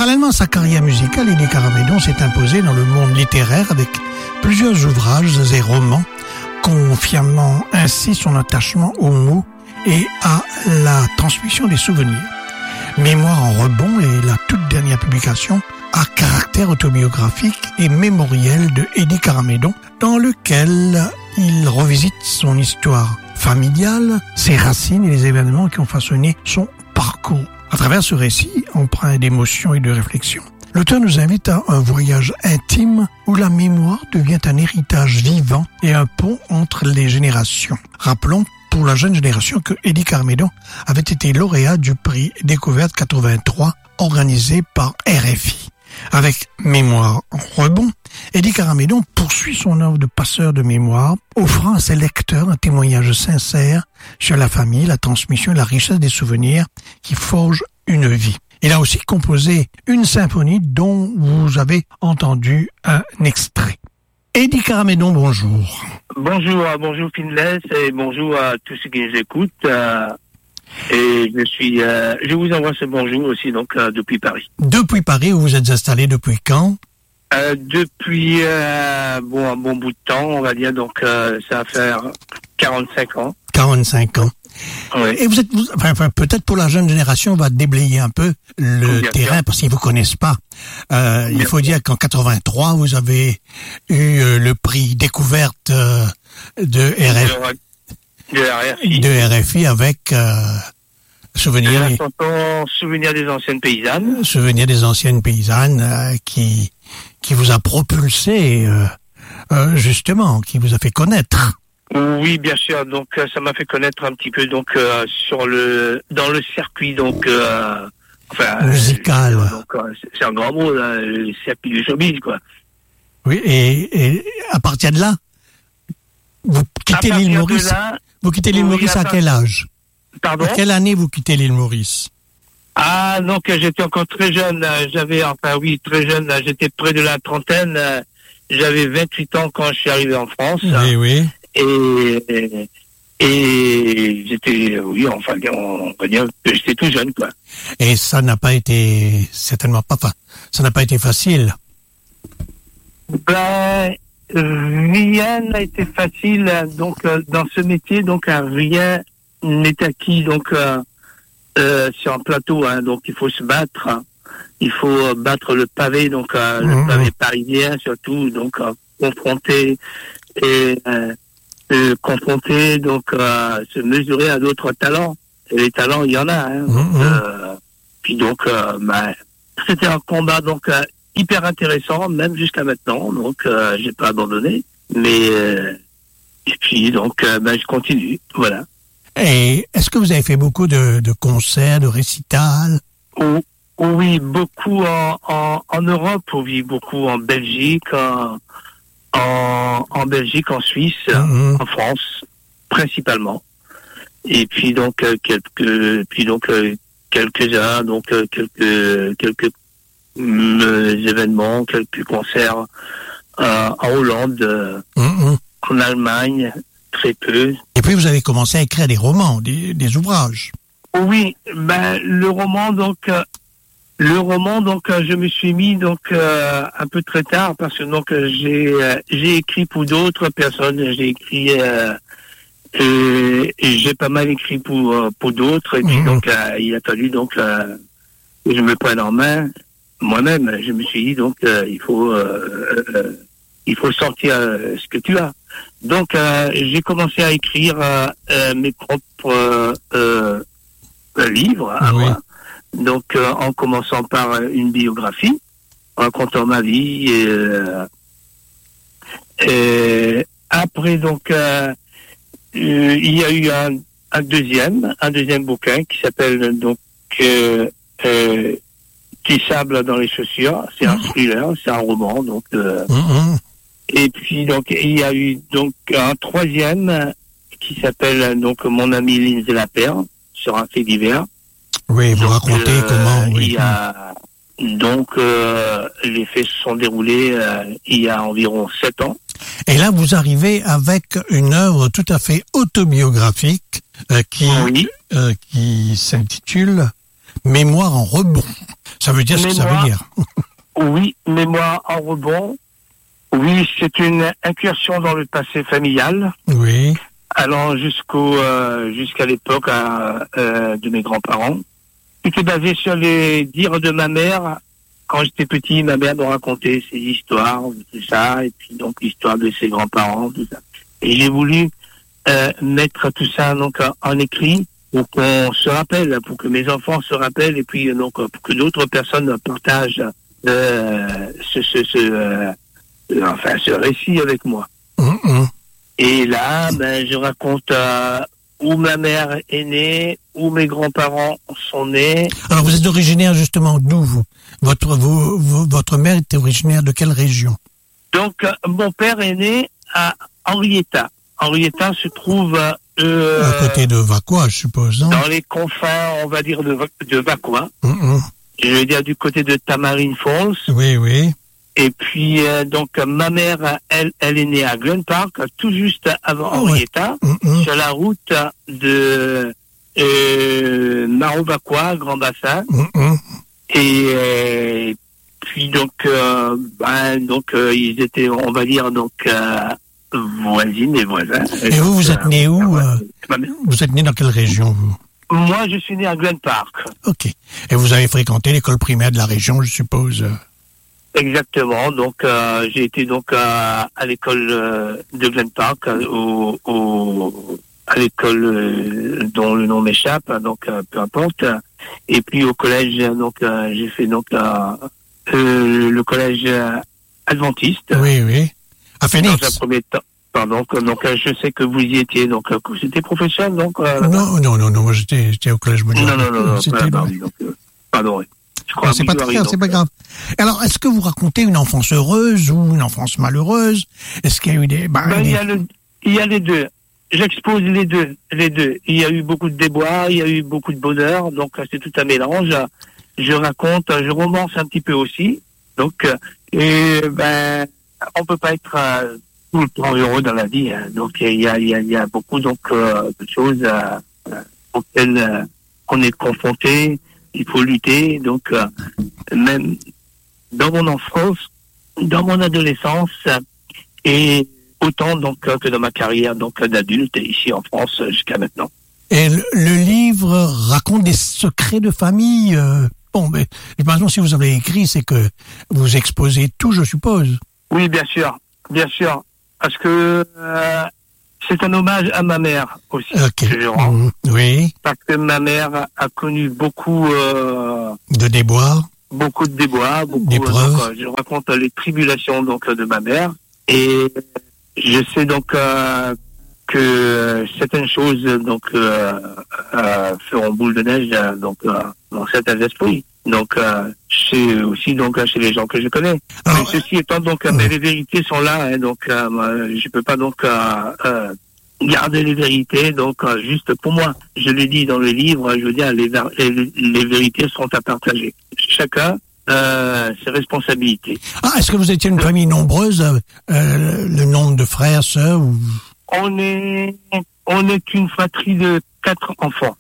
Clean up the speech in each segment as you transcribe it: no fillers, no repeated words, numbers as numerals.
Parallèlement à sa carrière musicale, Eddie Caramédon s'est imposé dans le monde littéraire avec plusieurs ouvrages et romans, confirmant ainsi son attachement aux mots et à la transmission des souvenirs. Mémoire en rebond est la toute dernière publication à caractère autobiographique et mémoriel de Eddie Caramédon, dans lequel il revisite son histoire familiale, ses racines et les événements qui ont façonné son parcours. À travers ce récit, empreint d'émotions et de réflexions, l'auteur nous invite à un voyage intime où la mémoire devient un héritage vivant et un pont entre les générations. Rappelons pour la jeune génération que Eddie Caramédon avait été lauréat du prix Découverte 83 organisé par RFI. Avec Mémoire en rebond, Eddie Caramédon poursuit son œuvre de passeur de mémoire, offrant à ses lecteurs un témoignage sincère sur la famille, la transmission et la richesse des souvenirs qui forgent une vie. Il a aussi composé une symphonie dont vous avez entendu un extrait. Eddie Caramédon, bonjour. Bonjour Finless et bonjour à tous ceux qui nous écoutent. Et je vous envoie ce bonjour aussi donc depuis Paris. Depuis Paris, où vous êtes installé depuis quand? Depuis un bon bout de temps, on va dire, donc ça va faire 45 ans. 45 ans. Oui. Et vous êtes, peut-être pour la jeune génération, on va déblayer un peu le terrain parce qu'ils vous connaissent pas. Il faut dire qu'en 83, vous avez eu le prix Découverte de RFI avec Souvenir des anciennes paysannes. Souvenir des anciennes paysannes qui vous a propulsé justement, qui vous a fait connaître. Oui, bien sûr. Donc ça m'a fait connaître un petit peu donc dans le circuit donc musical. C'est un grand mot là, le circuit du showbiz quoi. Oui, et à partir de là, vous quittez l'île Maurice. Vous quittez l'île Maurice à quel âge? Pardon? À quelle année vous quittez l'île Maurice? Ah, donc j'étais encore très jeune. Très jeune. J'étais près de la trentaine. J'avais 28 ans quand je suis arrivé en France. Oui. Et j'étais, on va dire que j'étais tout jeune, quoi. Et ça n'a pas été, certainement pas, ça n'a pas été facile. Rien n'a été facile, donc, dans ce métier, donc, rien n'est acquis, donc, sur un plateau, hein, donc, il faut se battre, hein. Il faut battre le pavé, donc, le pavé parisien, surtout, donc, confronter, donc, se mesurer à d'autres talents. Et les talents, il y en a, hein. Puis donc, c'était un combat, donc, hyper intéressant, même jusqu'à maintenant, donc j'ai pas abandonné, mais et puis donc je continue, voilà. Et est-ce que vous avez fait beaucoup de concerts, de récitals? Oui, beaucoup en Europe, oui, beaucoup en Belgique, en Belgique, en Suisse, en France, principalement. Et puis donc quelques-uns, donc quelques événements, quelques concerts en Hollande, en Allemagne, très peu. Et puis vous avez commencé à écrire des romans, des ouvrages. Oui, le roman donc je me suis mis donc un peu très tard parce que donc j'ai écrit pour d'autres personnes, j'ai écrit et j'ai pas mal écrit pour d'autres et puis donc il a fallu donc que je me prenne en main. Moi-même, je me suis dit donc il faut sortir ce que tu as. Donc j'ai commencé à écrire mes propres livres à moi. Donc en commençant par une biographie, racontant ma vie et après donc il y a eu un deuxième bouquin qui s'appelle donc Petit sable dans les chaussures, c'est un thriller, c'est un roman, donc et puis donc il y a eu donc un troisième qui s'appelle donc Mon ami Lindsay Lapère sur un fait divers. Oui, vous racontez comment. Oui. Il y a donc les faits se sont déroulés il y a environ 7 ans. Et là, vous arrivez avec une œuvre tout à fait autobiographique qui s'intitule Mémoire en rebond. Ça veut dire ce que ça veut dire. Oui, mémoire en rebond. Oui, c'est une incursion dans le passé familial. Oui. Allant jusqu'à l'époque de mes grands-parents. C'était basé sur les dires de ma mère. Quand j'étais petit, ma mère me racontait ses histoires, tout ça, et puis donc l'histoire de ses grands-parents, tout ça. Et j'ai voulu mettre tout ça donc en écrit pour qu'on se rappelle, pour que mes enfants se rappellent, et puis donc pour que d'autres personnes partagent ce récit avec moi. Et là, je raconte où ma mère est née, où mes grands-parents sont nés. Alors vous êtes originaire justement d'où vous? Votre mère était originaire de quelle région? Donc mon père est né à Henrietta. Henrietta se trouve à côté de Vacquois, je suppose, non? Dans les confins, on va dire, de Vacquois. Je veux dire du côté de Tamarind Falls. Oui, oui. Et puis donc ma mère, elle est née à Glen Park, tout juste avant Henrietta, sur la route de Maro-Vacquois, Grand Bassin. Et puis donc ils étaient, on va dire, donc voisines et voisins. Et vous êtes né où? Vous êtes né dans quelle région, vous? Moi, je suis né à Glen Park. Ok. Et vous avez fréquenté l'école primaire de la région, je suppose? Exactement. Donc, j'ai été donc à l'école de Glen Park, à l'école dont le nom m'échappe, donc peu importe. Et puis au collège, donc j'ai fait donc le collège adventiste. Oui, oui. À Phoenix. Dans un premier temps. Pardon, donc je sais que vous y étiez, donc c'était professionnel, donc. Non, moi j'étais au collège moderne. Non, pardon. Non, c'est pas très grave, c'est pas grave. Alors, est-ce que vous racontez une enfance heureuse ou une enfance malheureuse? Est-ce qu'il y a eu des... il y a les deux. J'expose les deux. Il y a eu beaucoup de déboires, il y a eu beaucoup de bonheur, donc c'est tout un mélange. Je raconte, je romance un petit peu aussi. Donc, on peut pas être tout le temps heureux dans la vie. Hein. Donc, il y a beaucoup donc de choses auxquelles on est confronté. Il faut lutter, donc même dans mon enfance, dans mon adolescence, et autant donc que dans ma carrière donc d'adulte ici en France jusqu'à maintenant. Et le livre raconte des secrets de famille. Mais maintenant, si vous avez écrit, c'est que vous exposez tout, je suppose. Oui, bien sûr, parce que c'est un hommage à ma mère aussi. Okay. Que je rends. Oui. Parce que ma mère a connu beaucoup de déboires. Beaucoup d'épreuves. Donc, je raconte les tribulations donc de ma mère et je sais donc que certaines choses donc feront boule de neige donc dans certains esprits. Donc chez les gens que je connais. Alors, mais ceci étant donc mais les vérités sont là, hein, donc je peux pas donc garder les vérités donc juste pour moi. Je l'ai dit dans le livre, je veux dire les vérités sont à partager. Chacun ses responsabilités. Ah, est-ce que vous étiez une famille nombreuse, le nombre de frères, sœurs ou... On est une fratrie de 4 enfants.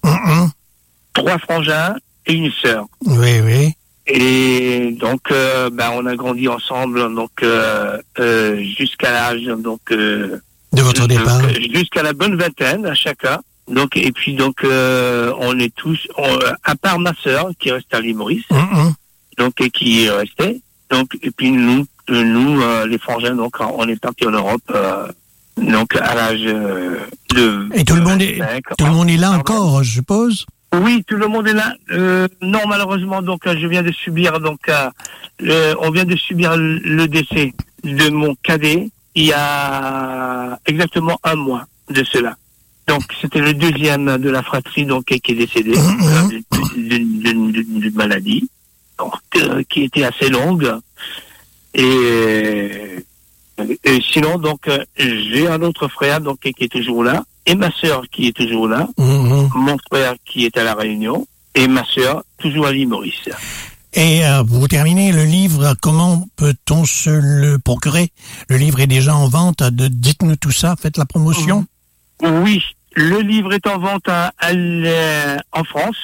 3 frangins et une sœur. Oui, oui. Et donc, on a grandi ensemble, donc jusqu'à l'âge donc de votre départ, jusqu'à la bonne vingtaine à chacun. Donc et puis donc on est tous, à part ma sœur qui reste à l'île Maurice, donc et qui restait. Donc et puis nous les frangins, donc on est partis en Europe. Donc à l'âge de... Et tout le monde est là encore, je suppose. Oui, tout le monde est là. Non, malheureusement, donc je viens de subir on vient de subir le décès de mon cadet il y a exactement 1 mois de cela. Donc c'était le deuxième de la fratrie donc qui est décédé d'une maladie donc, qui était assez longue et sinon, donc, j'ai un autre frère, donc, qui est toujours là, et ma sœur qui est toujours là, mon frère qui est à La Réunion, et ma sœur toujours à l'île Maurice. Et pour terminer, le livre, comment peut-on se le procurer? Le livre est déjà en vente. Dites-nous tout ça, faites la promotion. Oui, le livre est en vente en France,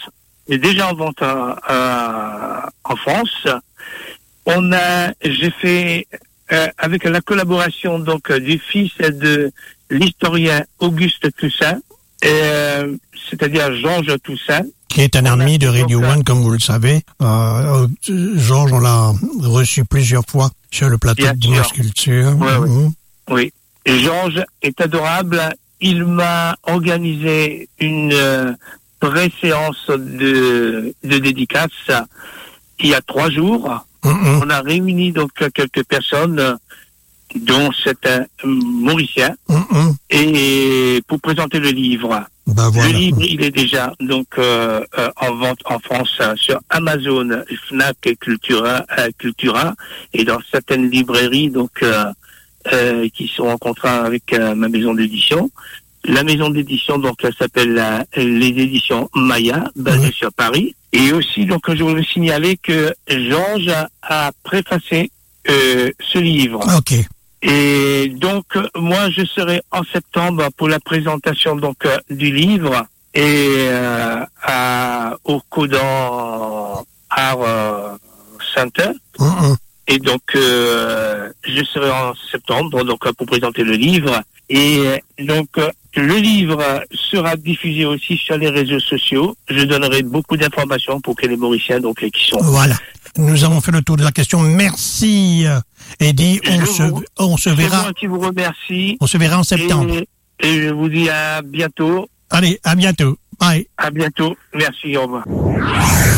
est déjà en vente en France. J'ai fait avec la collaboration donc du fils de l'historien Auguste Toussaint, c'est-à-dire Georges Toussaint, qui est un ami de Radio One, comme vous le savez. Georges, on l'a reçu plusieurs fois sur le plateau de Dimanche Culture. Oui. Et Georges est adorable. Il m'a organisé une pré-séance de dédicace il y a 3 jours. On a réuni donc quelques personnes, dont certains Mauriciens, et pour présenter le livre. Ben voilà. Le livre, il est déjà donc en vente en France sur Amazon, Fnac et Cultura, et dans certaines librairies donc qui sont en contrat avec ma maison d'édition. La maison d'édition donc elle s'appelle les éditions Maya, basée sur Paris. Et aussi donc je voulais signaler que Georges a préfacé ce livre. Ok. Et donc moi je serai en septembre pour la présentation donc du livre et au Codan Art Center. Et donc je serai en septembre donc pour présenter le livre. Et donc le livre sera diffusé aussi sur les réseaux sociaux. Je donnerai beaucoup d'informations pour que les Mauriciens donc qui sont. Voilà. Nous avons fait le tour de la question. Merci, Eddy. On se verra. C'est moi qui vous remercie. On se verra en septembre. Et je vous dis à bientôt. Allez, à bientôt. Bye. À bientôt. Merci. Au revoir.